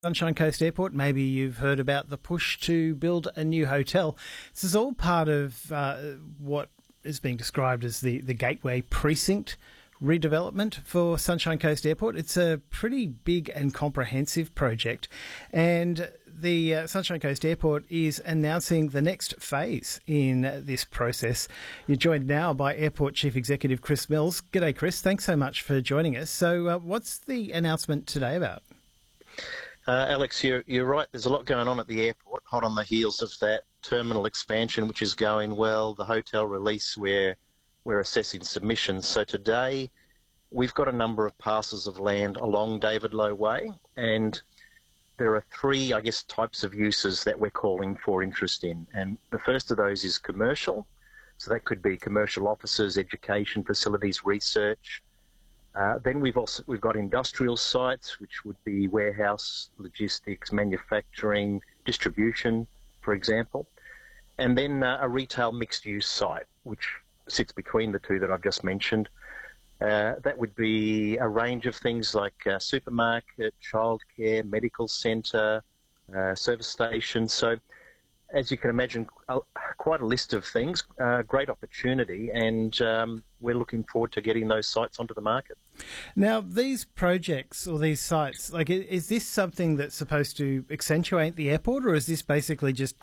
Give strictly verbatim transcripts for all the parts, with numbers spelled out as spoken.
Sunshine Coast Airport. Maybe you've heard about the push to build a new hotel. This is all part of uh, what is being described as the, the Gateway Precinct redevelopment for Sunshine Coast Airport. It's a pretty big and comprehensive project, and the uh, Sunshine Coast Airport is announcing the next phase in this process. You're joined now by Airport Chief Executive Chris Mills. G'day, Chris. Thanks so much for joining us. So uh, what's the announcement today about? Uh, Alex, you're, you're right. There's a lot going on at the airport, hot on the heels of that terminal expansion, which is going well, the hotel release where we're assessing submissions. So today we've got a number of parcels of land along David Low Way, and there are three, I guess, types of uses that we're calling for interest in. And the first of those is commercial. So that could be commercial offices, education facilities, research. Uh, then we've also we've got industrial sites, which would be warehouse, logistics, manufacturing, distribution, for example. And then uh, a retail mixed-use site, which sits between the two that I've just mentioned. Uh, that would be a range of things like uh, supermarket, childcare, medical centre, uh, service station. So, as you can imagine, uh, quite a list of things, uh, great opportunity, and um, we're looking forward to getting those sites onto the market. Now, these projects or these sites, like, is this something that's supposed to accentuate the airport, or is this basically just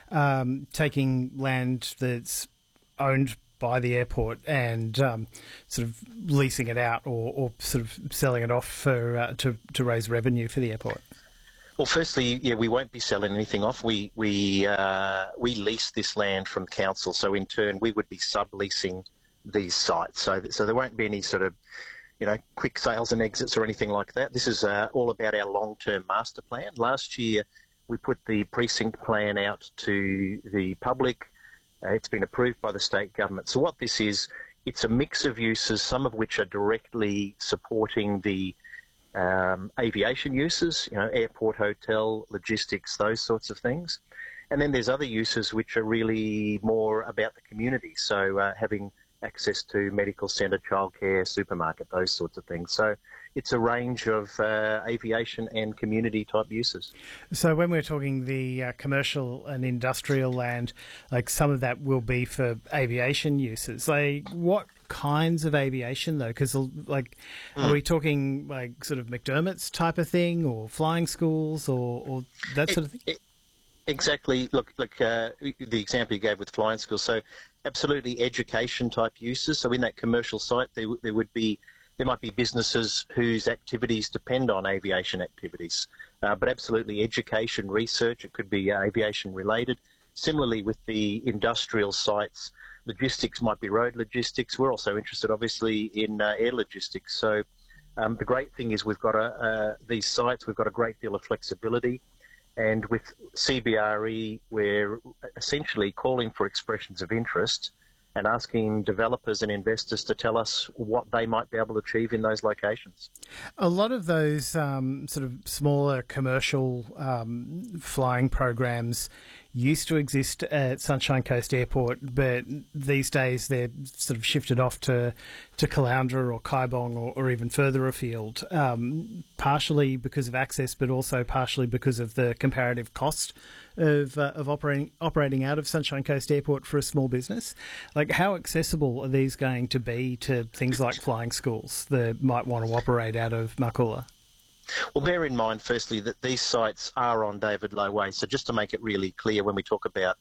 um, taking land that's owned by the airport and um, sort of leasing it out, or, or sort of selling it off for uh, to to raise revenue for the airport? Well, firstly, yeah, we won't be selling anything off. We we uh, we lease this land from council, so in turn we would be subleasing these sites. So so there won't be any sort of, you know, quick sales and exits or anything like that. This is uh, all about our long-term master plan. Last year we put the precinct plan out to the public. Uh, it's been approved by the state government. So what this is, it's a mix of uses, some of which are directly supporting the um, aviation uses, you know, airport, hotel, logistics, those sorts of things. And then there's other uses which are really more about the community. So uh, having access to medical centre, childcare, supermarket, those sorts of things. So it's a range of uh, aviation and community type uses. So when we're talking the uh, commercial and industrial land, like some of that will be for aviation uses. Like what kinds of aviation though? Because like, mm. are we talking like sort of McDermott's type of thing, or flying schools, or, or that sort of thing? It, it, Exactly. Look, look. Uh, the example you gave with flying schools. So, absolutely, education type uses. So, in that commercial site, there, there would be, there might be businesses whose activities depend on aviation activities. Uh, but absolutely, education, research. It could be uh, aviation related. Similarly, with the industrial sites, logistics might be road logistics. We're also interested, obviously, in uh, air logistics. So, um, the great thing is we've got a, uh, these sites. We've got a great deal of flexibility. And with C B R E, we're essentially calling for expressions of interest and asking developers and investors to tell us what they might be able to achieve in those locations. A lot of those um, sort of smaller commercial um, flying programs used to exist at Sunshine Coast Airport, but these days they're sort of shifted off to, to Caloundra or Kaibong, or, or even further afield, um, partially because of access, but also partially because of the comparative cost of uh, of operating operating out of Sunshine Coast Airport for a small business. Like, how accessible are these going to be to things like flying schools that might want to operate out of Markoola? Well, bear in mind, firstly, that these sites are on David Low Way. So just to make it really clear, when we talk about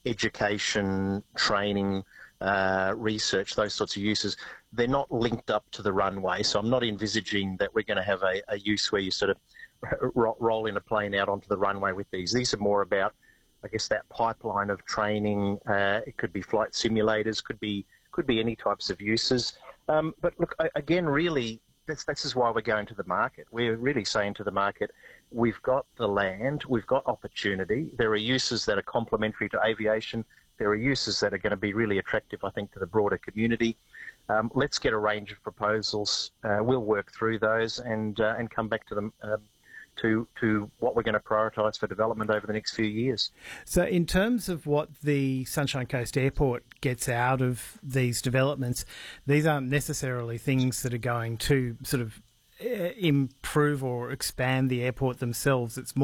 education, training, uh, research, those sorts of uses, they're not linked up to the runway. So I'm not envisaging that we're going to have a, a use where you sort of ro- roll in a plane out onto the runway with these. These are more about, I guess, that pipeline of training. Uh, it could be flight simulators, could be could be any types of uses. Um, but look, again, really, This, this is why we're going to the market. We're really saying to the market, we've got the land, we've got opportunity. There are uses that are complementary to aviation. There are uses that are going to be really attractive, I think, to the broader community. Um, let's get a range of proposals. Uh, we'll work through those and uh, and come back to them um, to to what we're going to prioritise for development over the next few years. So in terms of what the Sunshine Coast Airport gets out of these developments, these aren't necessarily things that are going to sort of uh, improve or expand the airport themselves. It's more